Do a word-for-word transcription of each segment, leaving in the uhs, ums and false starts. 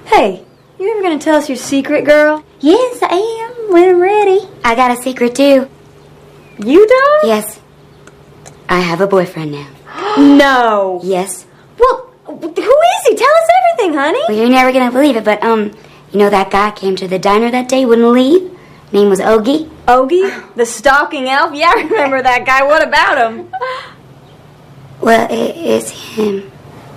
Hey, you ever gonna tell us your secret, girl? Yes, I am, when I'm ready. I got a secret, too. You don't? Yes. I have a boyfriend now. No. Yes. Well, who is he? Tell us everything, honey. Well, you're never gonna believe it, but, um, you know that guy came to the diner that day, wouldn't leave? Name was Ogie. Ogie? The stalking elf? Yeah, I remember that guy. What about him? Well, it, it's him.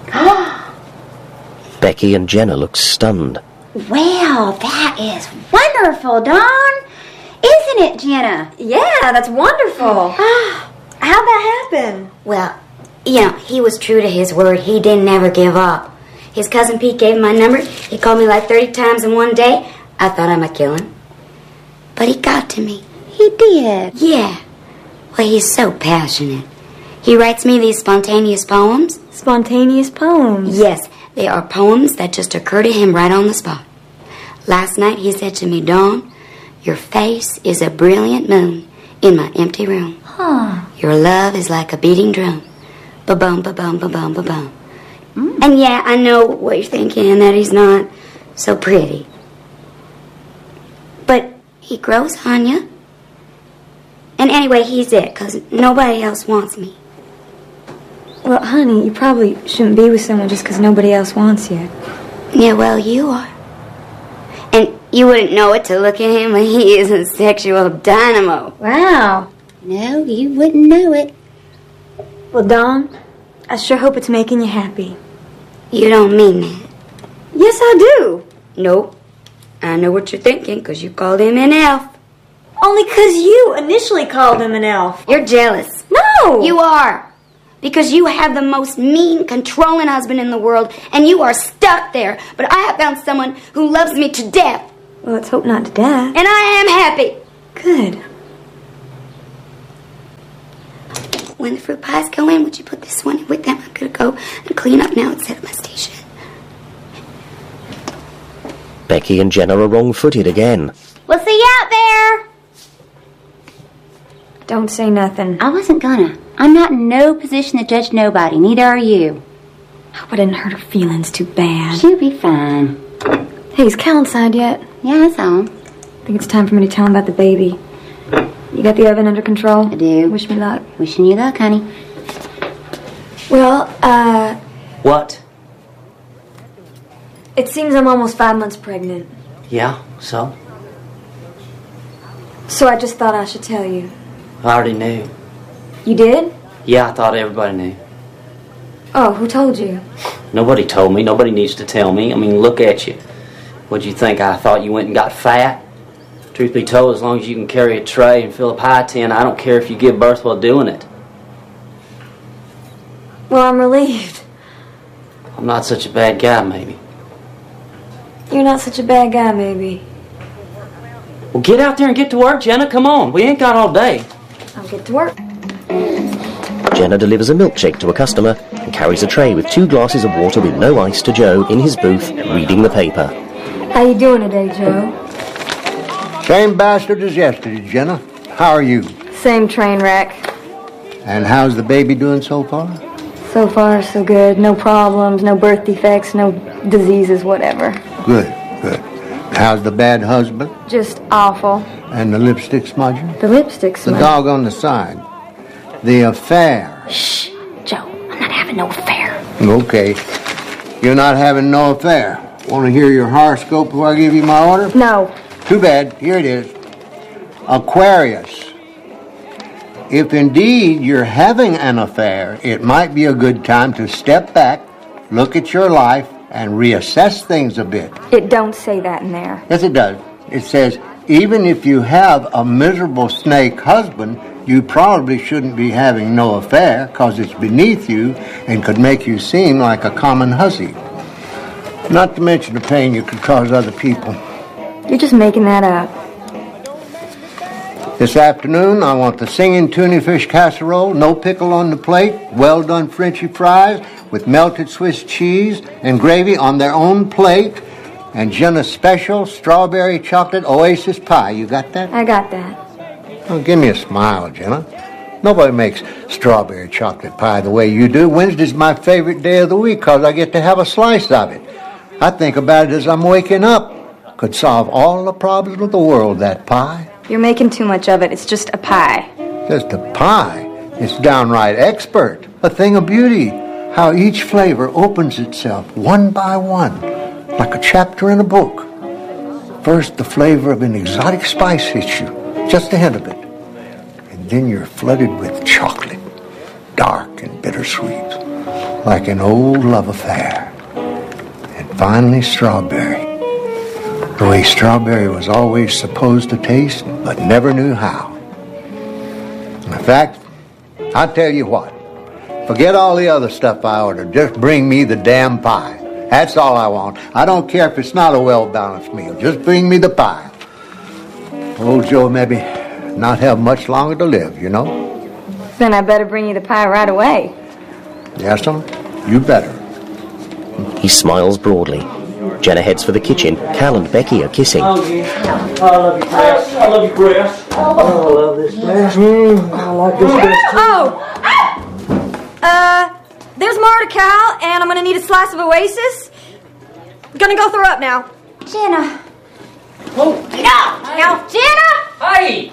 Becky and Jenna look stunned. Well, that is wonderful, Dawn. Isn't it, Jenna? Yeah, that's wonderful. How'd that happen? Well, you know, he was true to his word. He didn't never give up. His cousin Pete gave him my number. He called me like thirty times in one day. I thought I might kill him. But he got to me. He did? Yeah. Well, he's so passionate. He writes me these spontaneous poems. Spontaneous poems? Yes, they are poems that just occur to him right on the spot. Last night he said to me, Dawn, your face is a brilliant moon in my empty room. Huh. Your love is like a beating drum. Ba-bum, ba-bum, ba-bum, ba-bum. Mm. And yeah, I know what you're thinking, that he's not so pretty. But he grows on you. And anyway, he's it, because nobody else wants me. Well, honey, you probably shouldn't be with someone just because nobody else wants you. Yeah, well, you are. And you wouldn't know it to look at him, but he is a sexual dynamo. Wow. No, you wouldn't know it. Well, Dawn, I sure hope it's making you happy. You don't mean that. Yes, I do. Nope. I know what you're thinking, because you called him an elf. Only because you initially called him an elf. You're jealous. No! You are. Because you have the most mean, controlling husband in the world, and you are stuck there. But I have found someone who loves me to death. Well, let's hope not to death. And I am happy. Good. When the fruit pies go in, would you put this one in with them? I'm going to go and clean up now and set up my station. Becky and Jenna are wrong-footed again. We'll see you out there. Don't say nothing. I wasn't gonna. I'm not in no position to judge nobody, neither are you. I hope I didn't hurt her feelings too bad. She'll be fine. Hey, is Cal inside yet? Yeah, I saw him. I think it's time for me to tell him about the baby. You got the oven under control? I do. Wish me luck. Wishing you luck, honey. Well, uh... What? It seems I'm almost five months pregnant. Yeah, so? So I just thought I should tell you. I already knew. You did? Yeah, I thought everybody knew. Oh, who told you? Nobody told me. Nobody needs to tell me. I mean, look at you. What'd you think? I thought you went and got fat? Truth be told, as long as you can carry a tray and fill a pie tin, I don't care if you give birth while doing it. Well, I'm relieved. I'm not such a bad guy, maybe. You're not such a bad guy, maybe. Well, get out there and get to work, Jenna. Come on. We ain't got all day. I'll get to work. Jenna delivers a milkshake to a customer and carries a tray with two glasses of water with no ice to Joe in his booth, reading the paper. How you doing today, Joe? Same bastard as yesterday, Jenna. How are you? Same train wreck. And how's the baby doing so far? So far, so good. No problems, no birth defects, no diseases, whatever. Good, good. How's the bad husband? Just awful. And the lipstick smudger? The lipstick The smudger? dog on the side. The affair. Shh, Joe, I'm not having no affair. Okay. You're not having no affair. Want to hear your horoscope before I give you my order? No. Too bad. Here it is. Aquarius. If indeed you're having an affair, it might be a good time to step back, look at your life, and reassess things a bit. It don't say that in there. Yes, it does. It says, even if you have a miserable snake husband, you probably shouldn't be having no affair, because it's beneath you and could make you seem like a common hussy. Not to mention the pain you could cause other people. You're just making that up. This afternoon, I want the singing tuna fish casserole, no pickle on the plate, well done Frenchy fries with melted Swiss cheese and gravy on their own plate, and Jenna's special strawberry chocolate oasis pie. You got that? I got that. Oh, give me a smile, Jenna. Nobody makes strawberry chocolate pie the way you do. Wednesday's my favorite day of the week because I get to have a slice of it. I think about it as I'm waking up. Could solve all the problems of the world, that pie. You're making too much of it. It's just a pie. Just a pie. It's downright expert. A thing of beauty. How each flavor opens itself one by one, like a chapter in a book. First, the flavor of an exotic spice hits you, just a hint of it. And then you're flooded with chocolate, dark and bittersweet, like an old love affair. And finally, strawberry. The way strawberry was always supposed to taste, but never knew how. In fact, I'll tell you what. Forget all the other stuff I ordered. Just bring me the damn pie. That's all I want. I don't care if it's not a well-balanced meal. Just bring me the pie. Old Joe maybe not have much longer to live, you know? Then I better bring you the pie right away. Yes, sir? You better. He smiles broadly. Jenna heads for the kitchen. Cal and Becky are kissing. Oh, yeah. I love you, Grace. I love you, Grace. Oh, I love this dress. Mm, I like this dress too. Oh! Uh, there's more to Cal, and I'm gonna need a slice of Oasis. Gonna go throw up now. Jenna. Oh, Now, Jenna! hey!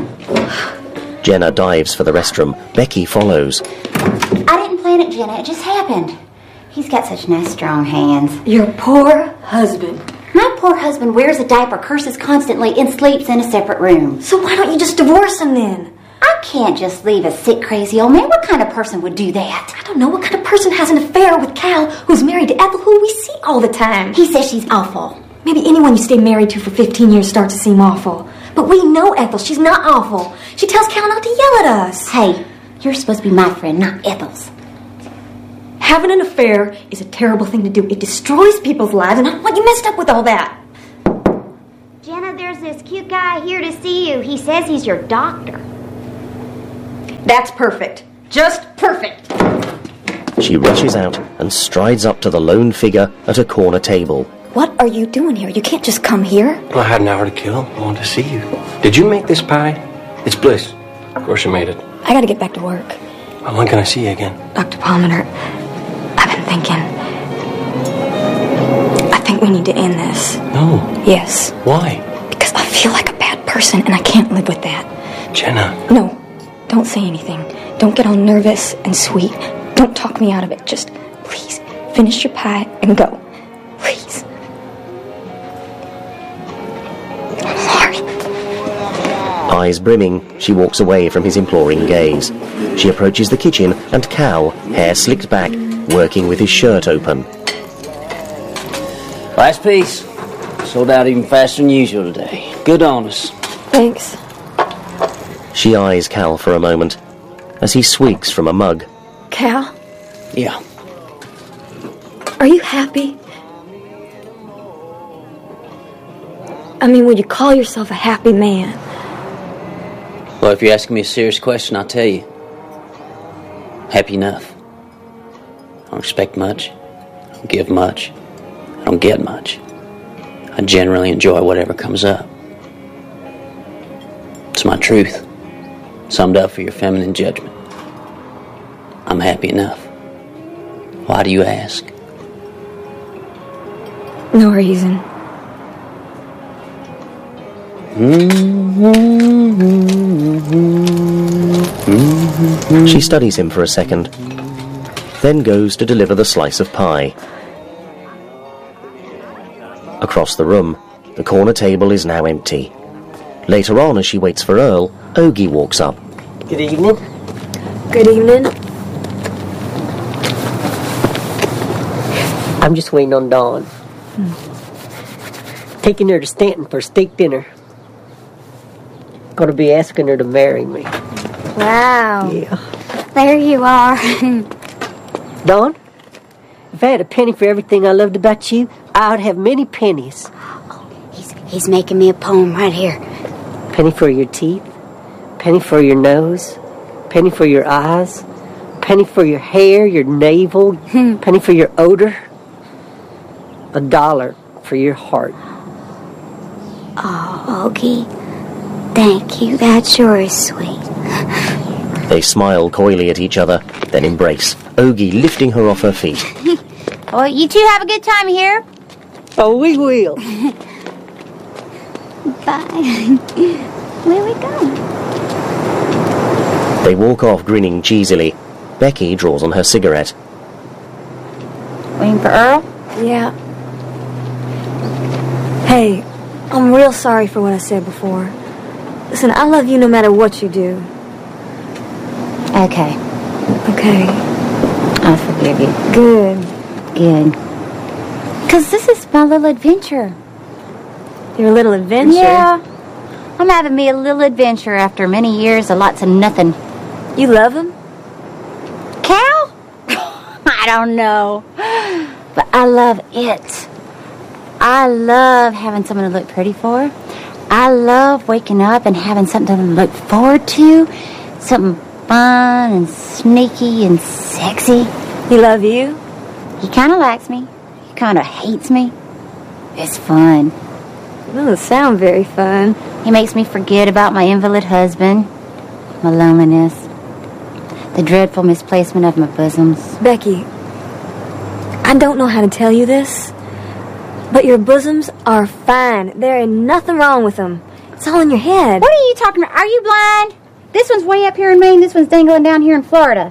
Jenna dives for the restroom. Becky follows. I didn't plan it, Jenna. It just happened. He's got such nice, strong hands. Your poor husband. My poor husband wears a diaper, curses constantly, and sleeps in a separate room. So why don't you just divorce him then? I can't just leave a sick, crazy old man. What kind of person would do that? I don't know what kind of person has an affair with Cal, who's married to Ethel, who we see all the time. He says she's awful. Maybe anyone you stay married to for fifteen years starts to seem awful. But we know Ethel. She's not awful. She tells Cal not to yell at us. Hey, you're supposed to be my friend, not Ethel's. Having an affair is a terrible thing to do. It destroys people's lives, and I don't want you messed up with all that. Jenna, there's this cute guy here to see you. He says he's your doctor. That's perfect. Just perfect. She rushes out and strides up to the lone figure at a corner table. What are you doing here? You can't just come here. Well, I had an hour to kill. I wanted to see you. Did you make this pie? It's Bliss. Of course you made it. I gotta get back to work. Well, when can I see you again? Doctor Palmer, I've been thinking. I think we need to end this. No. Yes. Why? Because I feel like a bad person, and I can't live with that. Jenna. No. Don't say anything. Don't get all nervous and sweet. Don't talk me out of it. Just, please, finish your pie and go. Please. I'm sorry. Eyes brimming, she walks away from his imploring gaze. She approaches the kitchen, and Cal, hair slicked back, working with his shirt open. Last piece. Sold out even faster than usual today. Good on us. Thanks. She eyes Cal for a moment as he swigs from a mug. Cal, Yeah. are you happy? I mean, would you call yourself a happy man? Well, if you're asking me a serious question, I'll tell you. Happy enough. I don't expect much. I don't give much. I don't get much. I generally enjoy whatever comes up. It's my truth. Summed up for your feminine judgment. I'm happy enough. Why do you ask? No reason. She studies him for a second, then goes to deliver the slice of pie. Across the room, the corner table is now empty. Later on, as she waits for Earl, Ogie walks up. Good evening. Good evening. I'm just waiting on Dawn. Taking her to Stanton for steak dinner. Gonna be asking her to marry me. Wow. Yeah. There you are. Dawn, if I had a penny for everything I loved about you, I would have many pennies. he's, he's making me a poem right here. Penny for your teeth, penny for your nose, penny for your eyes, penny for your hair, your navel, penny for your odor, a dollar for your heart. Oh, Ogie, thank you. That sure is sweet. They smile coyly at each other, then embrace, Ogie lifting her off her feet. Well, you two have a good time here. Oh, we will. Bye. Where we going? They walk off grinning cheesily. Becky draws on her cigarette. Waiting for Earl? Yeah. Hey, I'm real sorry for what I said before. Listen, I love you no matter what you do. Okay. Okay. I'll forgive you. Good. Good. Because this is my little adventure. Your little adventure? Yeah. I'm having me a little adventure after many years of lots of nothing. You love him? Cal? I don't know. But I love it. I love having someone to look pretty for. I love waking up and having something to look forward to. Something fun and sneaky and sexy. He love you? He kind of likes me. He kind of hates me. It's fun. It doesn't sound very fun. He makes me forget about my invalid husband, my loneliness, the dreadful misplacement of my bosoms. Becky, I don't know how to tell you this, but your bosoms are fine. There ain't nothing wrong with them. It's all in your head. What are you talking about? Are you blind? This one's way up here in Maine. This one's dangling down here in Florida.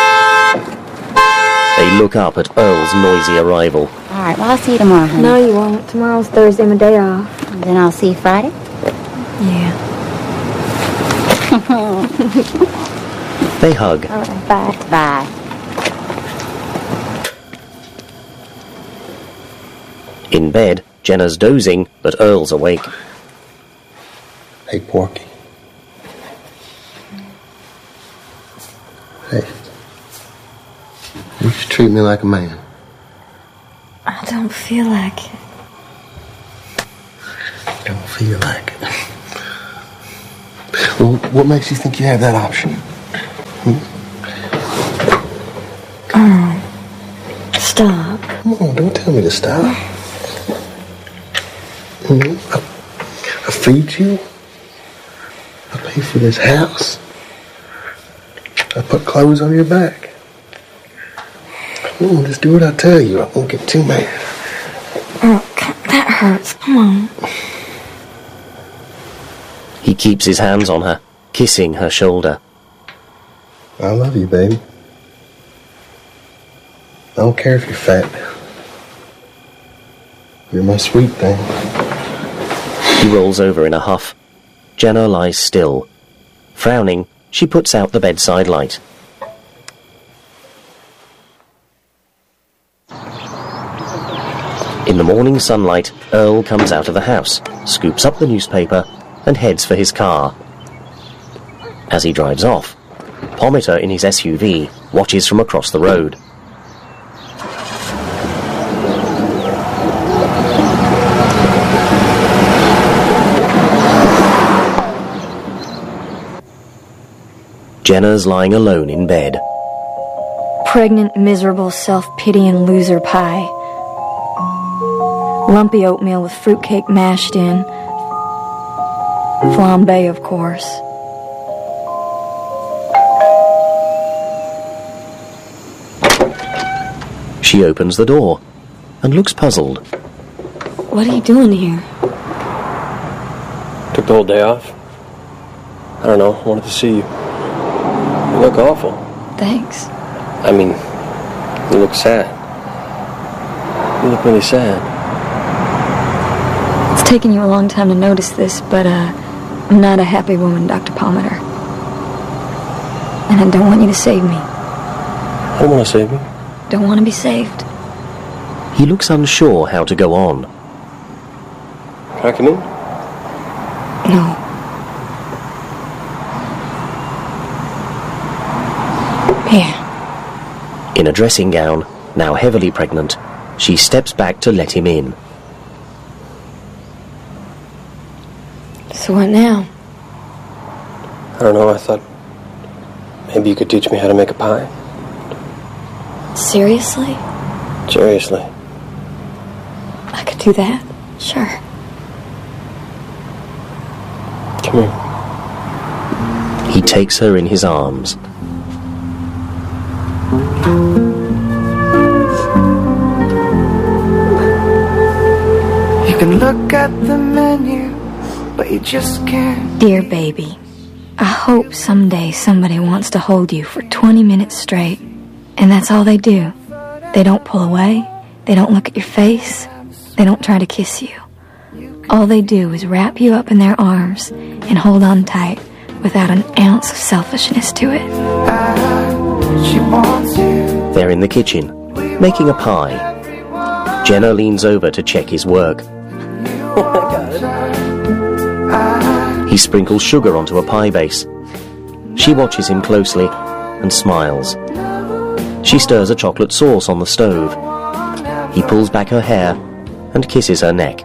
They look up at Earl's noisy arrival. All right, well, I'll see you tomorrow, honey. No, you won't. Tomorrow's Thursday, my day off. And then I'll see you Friday? Yeah. They hug. All right, bye. Bye. In bed, Jenna's dozing, but Earl's awake. Hey, Porky. Hey. You should treat me like a man. I don't feel like it. Don't feel like it. Well, what makes you think you have that option? Hmm? Oh, stop. Come on, don't tell me to stop. Hmm? I, I feed you. I pay for this house. I put clothes on your back. Come on, just do what I tell you. I won't get too mad. Oh, that hurts. Come on. He keeps his hands on her, kissing her shoulder. I love you, baby. I don't care if you're fat. You're my sweet thing. He rolls over in a huff. Jenna lies still. Frowning, she puts out the bedside light. In the morning sunlight, Earl comes out of the house, scoops up the newspaper, and heads for his car. As he drives off, Pometer in his S U V watches from across the road. Jenna's lying alone in bed. Pregnant, miserable, self-pitying loser pie. Lumpy oatmeal with fruitcake mashed in. Flambe, of course. She opens the door and looks puzzled. What are you doing here? Took the whole day off. I don't know, wanted to see you. You look awful. Thanks. I mean, you look sad. You look really sad. It's taken you a long time to notice this, but uh, I'm not a happy woman, Doctor Pometer. And I don't want you to save me. I don't want to save you. Don't want to be saved. He looks unsure how to go on. Can I come in? No. Here. In a dressing gown, now heavily pregnant, she steps back to let him in. So what now? I don't know, I thought maybe you could teach me how to make a pie. Seriously? Seriously. I could do that? Sure. Come here. He takes her in his arms. You can look at the menu, but you just can't. Dear baby, I hope someday somebody wants to hold you for twenty minutes straight. And that's all they do. They don't pull away. They don't look at your face. They don't try to kiss you. All they do is wrap you up in their arms and hold on tight without an ounce of selfishness to it. They're in the kitchen, making a pie. Jenna leans over to check his work. He sprinkles sugar onto a pie base. She watches him closely and smiles. She stirs a chocolate sauce on the stove. He pulls back her hair and kisses her neck.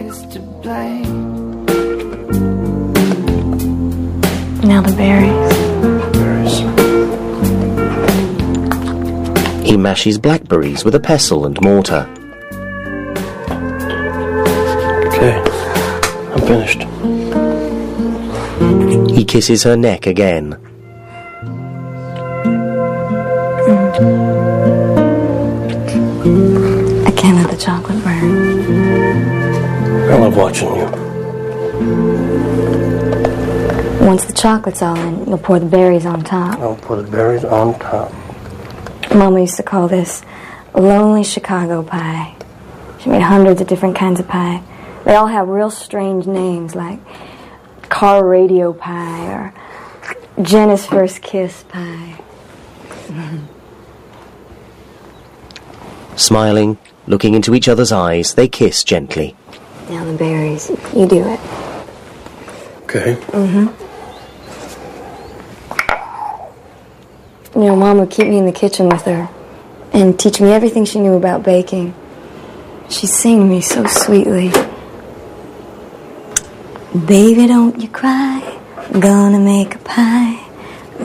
Now the berries. He mashes blackberries with a pestle and mortar. Okay, I'm finished. He kisses her neck again. I can't let the chocolate burn. I love watching you. Once the chocolate's all in, you'll pour the berries on top. I'll put the berries on top. Mama used to call this lonely Chicago pie. She made hundreds of different kinds of pie. They all have real strange names like car radio pie or Jenna's first kiss pie. Smiling, looking into each other's eyes, they kiss gently. Now the berries. You do it. Okay. Mm-hmm. You know, Mom would keep me in the kitchen with her and teach me everything she knew about baking. She'd sing to me so sweetly. Baby, don't you cry, gonna make a pie.